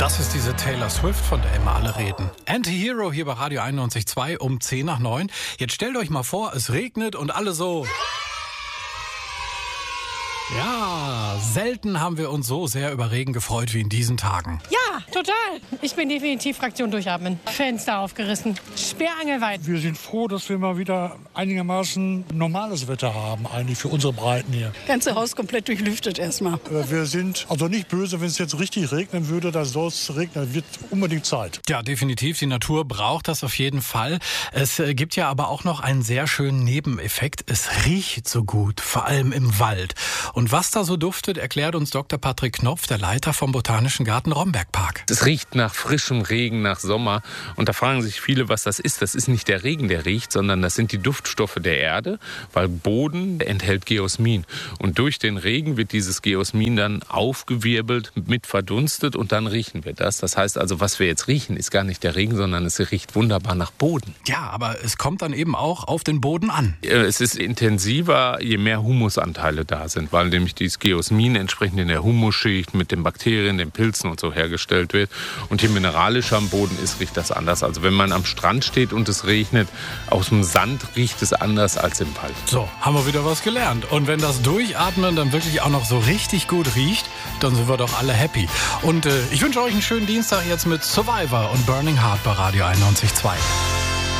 Das ist diese Taylor Swift, von der immer alle reden. Anti-Hero hier bei Radio 91.2 um 10 nach 9. Jetzt stellt euch mal vor, es regnet und alle so... Ja, selten haben wir uns so sehr über Regen gefreut wie in diesen Tagen. Ja, total. Ich bin definitiv Fraktion Durchatmen. Fenster aufgerissen. Sperrangelweit. Wir sind froh, dass wir mal wieder einigermaßen normales Wetter haben, eigentlich für unsere Breiten hier. Ganze Haus komplett durchlüftet erstmal. Wir sind also nicht böse, wenn es jetzt richtig regnen würde, dann soll es regnen, wird unbedingt Zeit. Ja, definitiv. Die Natur braucht das auf jeden Fall. Es gibt ja aber auch noch einen sehr schönen Nebeneffekt. Es riecht so gut, vor allem im Wald. Und was da so duftet, erklärt uns Dr. Patrick Knopf, der Leiter vom Botanischen Garten Rombergpark. Es riecht nach frischem Regen, nach Sommer. Und da fragen sich viele, was das ist. Das ist nicht der Regen, der riecht, sondern das sind die Duftstoffe der Erde, weil Boden enthält Geosmin. Und durch den Regen wird dieses Geosmin dann aufgewirbelt, mit verdunstet und dann riechen wir das. Das heißt also, was wir jetzt riechen, ist gar nicht der Regen, sondern es riecht wunderbar nach Boden. Ja, aber es kommt dann eben auch auf den Boden an. Es ist intensiver, je mehr Humusanteile da sind, weil nämlich dieses Geosmin entsprechend in der Humusschicht mit den Bakterien, den Pilzen und so hergestellt wird. Und je mineralischer am Boden ist, riecht das anders. Also wenn man am Strand steht und es regnet, aus dem Sand riecht es anders als im Wald. So, haben wir wieder was gelernt. Und wenn das Durchatmen dann wirklich auch noch so richtig gut riecht, dann sind wir doch alle happy. Und ich wünsche euch einen schönen Dienstag jetzt mit Survivor und Burning Heart bei Radio 91.2.